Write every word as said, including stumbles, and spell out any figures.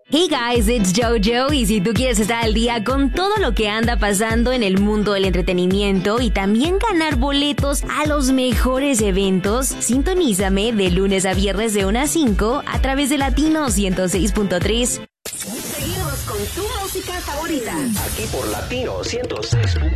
Hey guys, it's JoJo y si tú quieres estar al día con todo lo que anda pasando en el mundo del entretenimiento y también ganar boletos a los mejores eventos, sintonízame de lunes a viernes de una a cinco a través de Latino ciento seis punto tres. Seguimos con tu música favorita. Aquí por Latino ciento seis punto tres.